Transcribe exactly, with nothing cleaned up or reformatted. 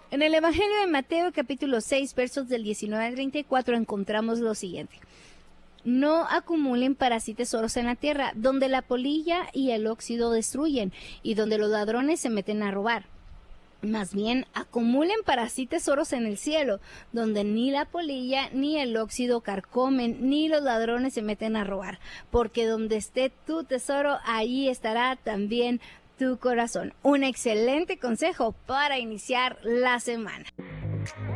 En el Evangelio de Mateo, capítulo seis, versos del diecinueve al treinta y cuatro, encontramos lo siguiente. No acumulen para sí tesoros en la tierra, donde la polilla y el óxido destruyen, y donde los ladrones se meten a robar. Más bien, acumulen para sí tesoros en el cielo, donde ni la polilla ni el óxido carcomen, ni los ladrones se meten a robar. Porque donde esté tu tesoro, ahí estará también tu corazón. Un excelente consejo para iniciar la semana.